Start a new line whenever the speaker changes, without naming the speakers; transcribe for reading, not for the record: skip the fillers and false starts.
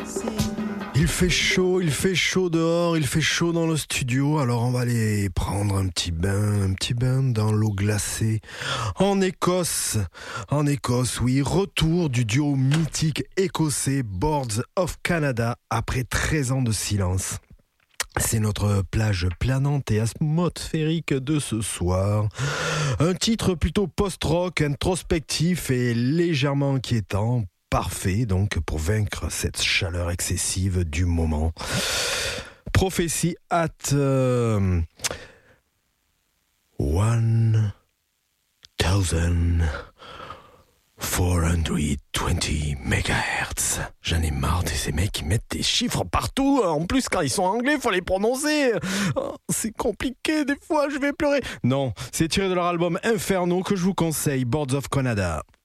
Il fait chaud dehors, il fait chaud dans le studio, alors on va aller prendre un petit bain dans l'eau glacée. En Écosse, oui, retour du duo mythique écossais Boards of Canada après 13 ans de silence. C'est notre plage planante et atmosphérique de ce soir. Un titre plutôt post-rock, introspectif et légèrement inquiétant. Parfait donc pour vaincre cette chaleur excessive du moment. Prophecy at 1420 MHz. J'en ai marre de ces mecs qui mettent des chiffres partout. En plus, quand ils sont anglais, il faut les prononcer. Oh, c'est compliqué, des fois, je vais pleurer. Non, c'est tiré de leur album Inferno que je vous conseille, Boards of Canada.